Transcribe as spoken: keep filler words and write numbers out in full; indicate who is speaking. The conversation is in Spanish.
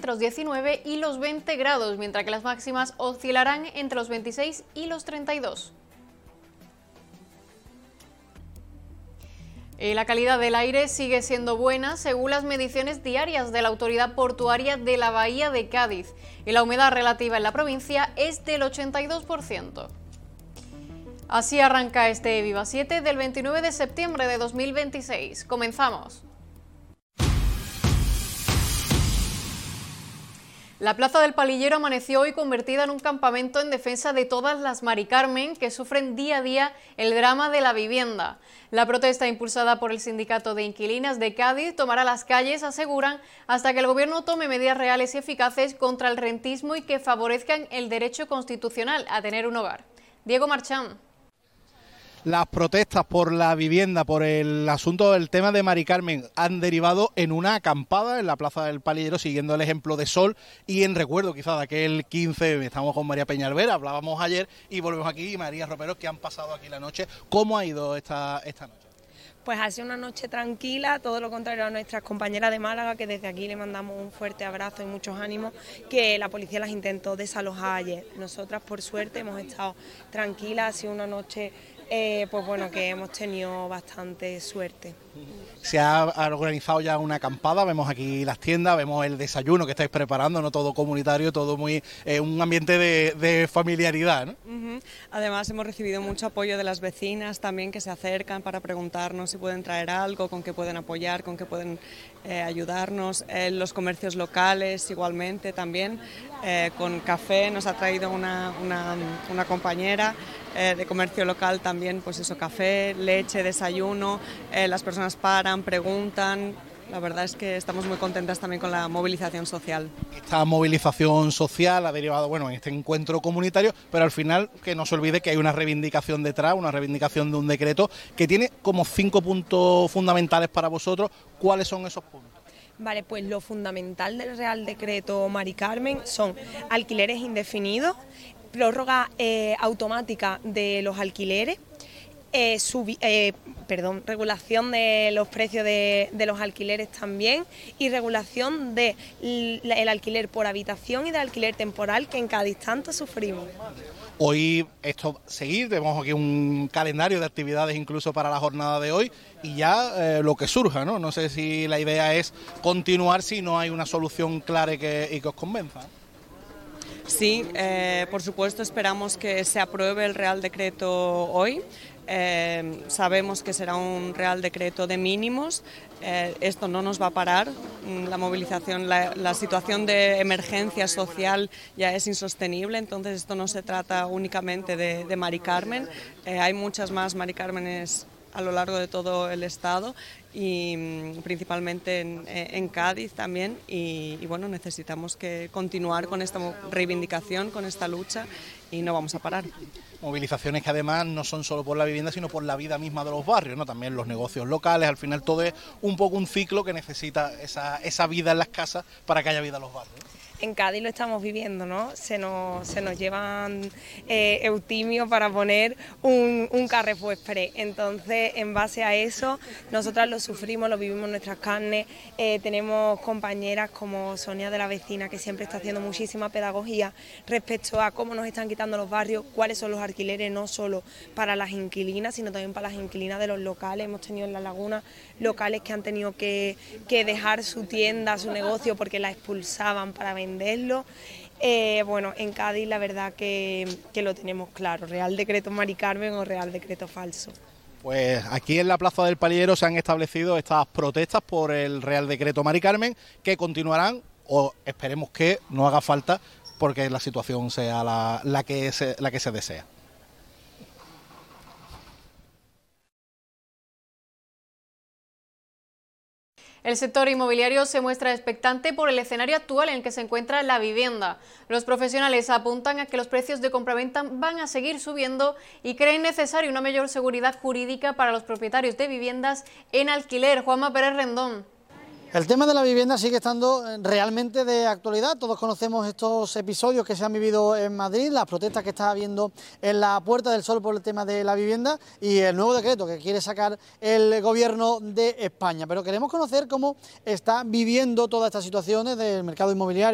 Speaker 1: entre los diecinueve y los veinte grados, mientras que las máximas oscilarán entre los veintiséis y los treinta y dos. La calidad del aire sigue siendo buena según las mediciones diarias de la Autoridad Portuaria de la Bahía de Cádiz y la humedad relativa en la provincia es del ochenta y dos por ciento. Así arranca este Viva siete del veintinueve de septiembre de dos mil veintiséis. Comenzamos. La Plaza del Palillero amaneció hoy convertida en un campamento en defensa de todas las Mari Carmen que sufren día a día el drama de la vivienda. La protesta impulsada por el Sindicato de Inquilinas de Cádiz tomará las calles, aseguran, hasta que el Gobierno tome medidas reales y eficaces contra el rentismo y que favorezcan el derecho constitucional a tener un hogar. Diego Marchán.
Speaker 2: Las protestas por la vivienda, por el asunto del tema de Mari Carmen, han derivado en una acampada en la Plaza del Palillero, siguiendo el ejemplo de Sol y en recuerdo quizá de aquel quince, estamos con María Peñalver, hablábamos ayer y volvemos aquí, y María Roperos, que han pasado aquí la noche. ¿Cómo ha ido esta, esta noche?
Speaker 3: Pues ha sido una noche tranquila, todo lo contrario a nuestras compañeras de Málaga, que desde aquí le mandamos un fuerte abrazo y muchos ánimos, que la policía las intentó desalojar ayer. Nosotras, por suerte, hemos estado tranquilas, ha sido una noche Eh, pues bueno, que hemos tenido bastante suerte.
Speaker 2: Se ha organizado ya una acampada, vemos aquí las tiendas, vemos el desayuno que estáis preparando, no todo comunitario, todo muy eh, un ambiente de, de familiaridad, ¿no?
Speaker 3: Uh-huh. Además hemos recibido mucho apoyo de las vecinas también, que se acercan para preguntarnos si pueden traer algo, con qué pueden apoyar, con qué pueden eh, ayudarnos. Eh, los comercios locales igualmente también, eh, con café nos ha traído una, una, una compañera eh, de comercio local también, pues eso, café, leche, desayuno, eh, las personas paran, preguntan. La verdad es que estamos muy contentas también con la movilización social.
Speaker 2: Esta movilización social ha derivado, bueno, en este encuentro comunitario, pero al final que no se olvide que hay una reivindicación detrás, una reivindicación de un decreto que tiene como cinco puntos fundamentales para vosotros. ¿Cuáles son esos puntos?
Speaker 3: Vale, pues lo fundamental del Real Decreto Mari Carmen son alquileres indefinidos, prórroga eh, automática de los alquileres, Eh, subi, eh, perdón, regulación de los precios de, de los alquileres también, y regulación del alquiler por habitación y del alquiler temporal, que en Cádiz tanto sufrimos.
Speaker 2: Hoy esto seguir, tenemos aquí un calendario de actividades incluso para la jornada de hoy y ya eh, lo que surja, ¿no? No sé si la idea es continuar si no hay una solución clara y que, y que os convenza.
Speaker 3: Sí, eh, por supuesto esperamos que se apruebe el Real Decreto hoy. Eh, sabemos que será un Real Decreto de mínimos, eh, esto no nos va a parar, la movilización, la, la situación de emergencia social ya es insostenible, entonces esto no se trata únicamente de, de Mari Carmen, eh, hay muchas más Mari Cármenes a lo largo de todo el estado y principalmente en, en Cádiz también y, y bueno, necesitamos que continuar con esta reivindicación, con esta lucha y no vamos a parar.
Speaker 2: Movilizaciones que además no son solo por la vivienda, sino por la vida misma de los barrios, ¿no? También los negocios locales, al final todo es un poco un ciclo que necesita esa, esa vida en las casas para que haya vida en los barrios.
Speaker 3: En Cádiz lo estamos viviendo, ¿no? Se nos, se nos llevan eh, eutimios para poner un, un Carrefour Express. Entonces, en base a eso, nosotras lo sufrimos, lo vivimos en nuestras carnes. Eh, tenemos compañeras como Sonia de la Vecina, que siempre está haciendo muchísima pedagogía respecto a cómo nos están quitando los barrios, cuáles son los alquileres, no solo para las inquilinas, sino también para las inquilinas de los locales. Hemos tenido en La Laguna locales que han tenido que, que dejar su tienda, su negocio, porque la expulsaban para vender. venderlo. Eh, bueno, en Cádiz la verdad que, que lo tenemos claro, Real Decreto Mari Carmen o Real Decreto falso.
Speaker 2: Pues aquí en la Plaza del Palillero se han establecido estas protestas por el Real Decreto Mari Carmen, que continuarán, o esperemos que no haga falta, porque la situación sea la, la, que, se, la que se desea.
Speaker 1: El sector inmobiliario se muestra expectante por el escenario actual en el que se encuentra la vivienda. Los profesionales apuntan a que los precios de compraventa van a seguir subiendo y creen necesaria una mayor seguridad jurídica para los propietarios de viviendas en alquiler. Juanma Pérez Rendón.
Speaker 4: El tema de la vivienda sigue estando realmente de actualidad. Todos conocemos estos episodios que se han vivido en Madrid, las protestas que está habiendo en la Puerta del Sol por el tema de la vivienda y el nuevo decreto que quiere sacar el Gobierno de España. Pero queremos conocer cómo está viviendo todas estas situaciones del mercado inmobiliario.